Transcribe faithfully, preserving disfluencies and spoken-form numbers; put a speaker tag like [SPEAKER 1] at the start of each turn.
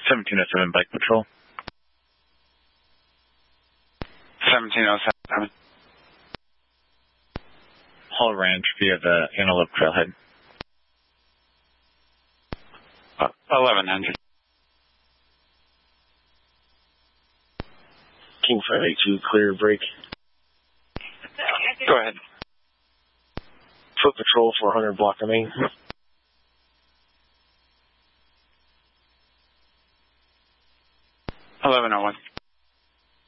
[SPEAKER 1] seventeen oh seven Bike Patrol.
[SPEAKER 2] seventeen oh seven.
[SPEAKER 1] Hall Ranch via the Antelope Trailhead.
[SPEAKER 2] Uh, eleven hundred.
[SPEAKER 3] King five eight two, clear break.
[SPEAKER 2] Go ahead.
[SPEAKER 3] Foot Patrol four hundred, block the main.